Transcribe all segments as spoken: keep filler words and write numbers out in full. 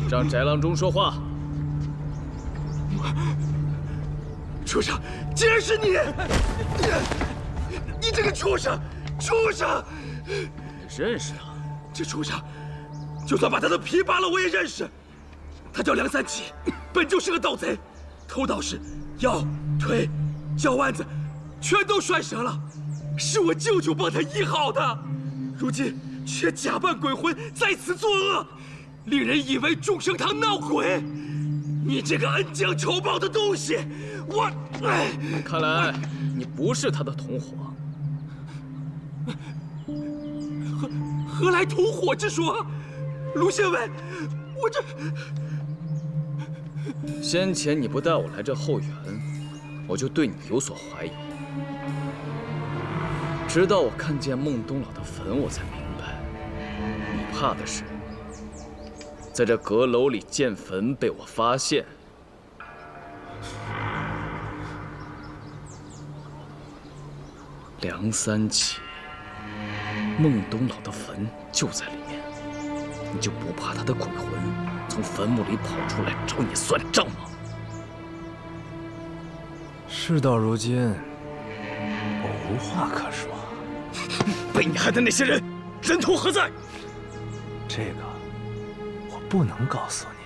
让翟郎中说话。 畜生，竟然是你！你这个畜生，畜生！ 你认识他？ 这畜生，就算把他的皮扒了，我也认识。他叫梁三奇，本就是个盗贼，偷盗时腰、腿、脚腕子全都摔折了，是我舅舅帮他医好的，如今却假扮鬼魂在此作恶，令人以为众生堂闹鬼。你这个恩将仇报的东西，我……哎， 看来你不是他的同伙。 何何来同伙之说？卢县尉，我这…… 先前你不带我来这后园，我就对你有所怀疑。直到我看见孟东老的坟，我才明白，你怕的是在这阁楼里建坟被我发现。梁三奇，孟东老的坟就在里面，你就不怕他的鬼魂从坟墓里跑出来找你算账吗？ 事到如今，我无话可说。 被你害的那些人，人头何在？ 这个我不能告诉你。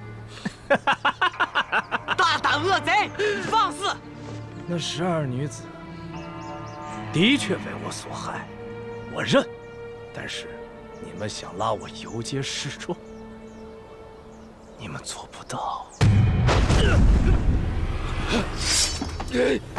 大胆恶贼，放肆！ 那十二女子的确为我所害，我认。但是你们想拉我游街示众，你们做不到。